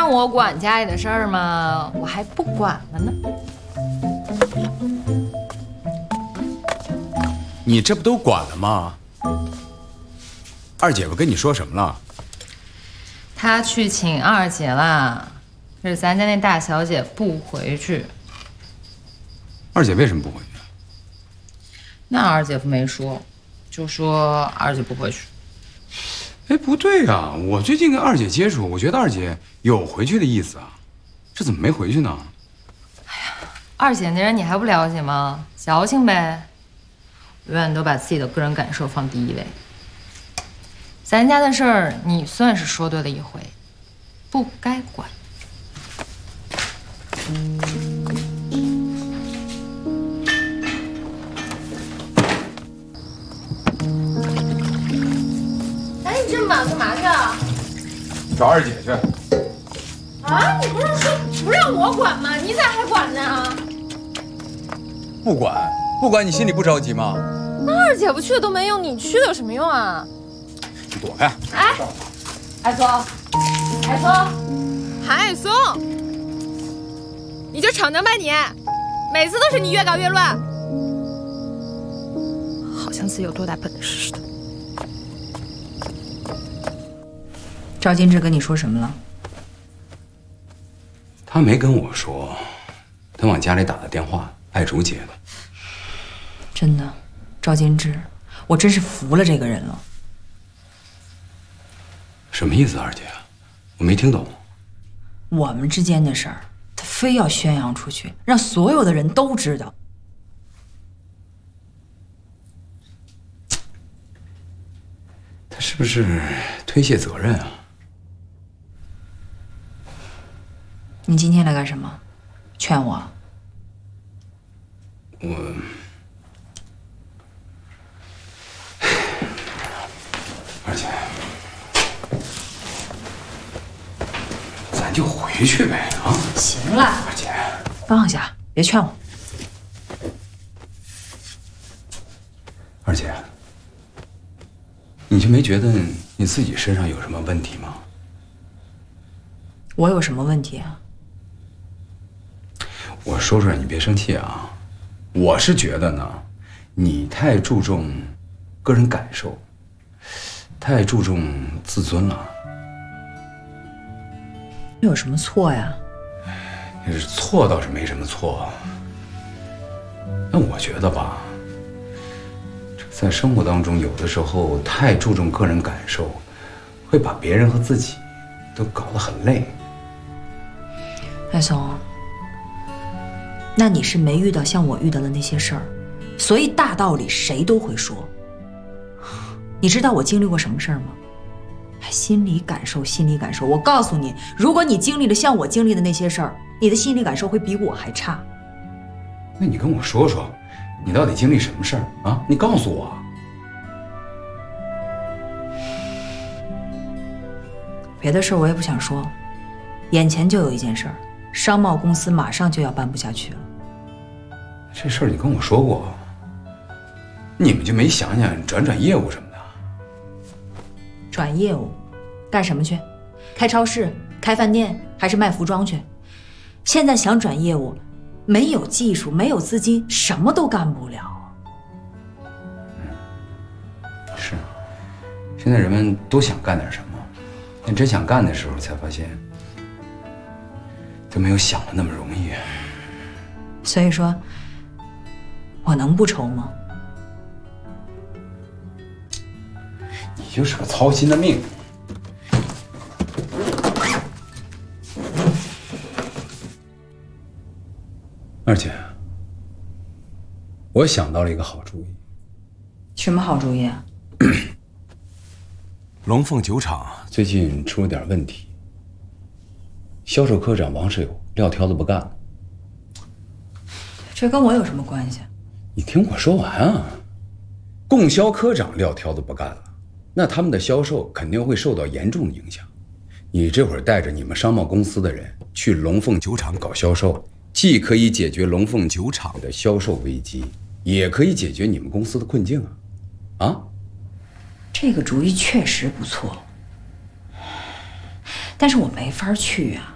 让我管家里的事儿吗？我还不管了呢。 你这不都管了吗？二姐夫跟你说什么了？ 他去请二姐啦，可是咱家那大小姐不回去。 二姐为什么不回去？ 那二姐夫没说，就说二姐不回去。 哎，不对啊！我最近跟二姐接触，我觉得二姐有回去的意思啊，这怎么没回去呢？ 二姐那人你还不了解吗？矫情呗，永远都把自己的个人感受放第一位。咱家的事儿，你算是说对了一回，不该管。哎，你这么晚干嘛去啊？ 找二姐去。 啊，你不是说不让我管吗？你咋还管呢？ 不管，你心里不着急吗？ 那二姐夫去了都没用，你去了有什么用啊？ 你躲开！ 哎，海松，海松，海松，你就逞能吧你？每次都是你越搞越乱，好像自己有多大本事似的。 赵金志跟你说什么了？ 他没跟我说，他往家里打的电话，爱竹接的。 真的，赵金志，我真是服了这个人了。 什么意思，二姐？我没听懂。 我们之间的事儿，他非要宣扬出去，让所有的人都知道。 他是不是推卸责任啊？ 你今天来干什么？劝我？ 二姐，咱就回去呗啊！ 行了， 二姐， 放下，别劝我。 二姐，你就没觉得你自己身上有什么问题吗？ 我有什么问题啊？ 我说出来你别生气啊，我是觉得呢，你太注重个人感受，太注重自尊了。 有什么错呀？ 错倒是没什么错，那我觉得吧，在生活当中有的时候太注重个人感受，会把别人和自己都搞得很累。 海松，那你是没遇到像我遇到的那些事儿，所以大道理谁都会说。你知道我经历过什么事儿吗？心理感受，心理感受。我告诉你，如果你经历了像我经历的那些事儿，你的心理感受会比我还差。 那你跟我说说，你到底经历什么事儿啊？你告诉我。 别的事儿我也不想说，眼前就有一件事儿，商贸公司马上就要办不下去了。 这事儿你跟我说过，你们就没想想转业务什么的？ 转业务，干什么去？开超市、开饭店，还是卖服装去？现在想转业务，没有技术，没有资金，什么都干不了。 是，现在人们都想干点什么，但真想干的时候才发现，就没有想的那么容易。 所以说，我能不愁吗？ 你就是个操心的命。二姐，我想到了一个好主意。 什么好主意啊？ 龙凤酒厂最近出了点问题，销售科长王世友撂挑子不干了。 这跟我有什么关系？ 你听我说完啊！供销科长撂挑子不干了，那他们的销售肯定会受到严重的影响。你这会儿带着你们商贸公司的人去龙凤酒厂搞销售，既可以解决龙凤酒厂的销售危机，也可以解决你们公司的困境啊！啊？ 这个主意确实不错，但是我没法去啊。